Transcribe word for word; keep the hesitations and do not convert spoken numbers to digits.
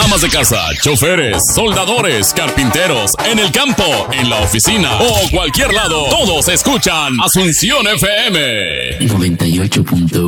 amas de casa, choferes, soldadores, carpinteros, en el campo, en la oficina o cualquier lado, todos escuchan Asunción F M noventa y ocho punto